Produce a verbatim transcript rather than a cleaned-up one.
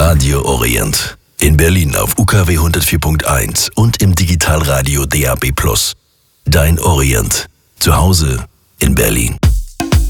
Radio Orient. In Berlin auf U K W hundertvier Punkt eins und im Digitalradio D A B plus. Dein Orient. Zu Hause in Berlin.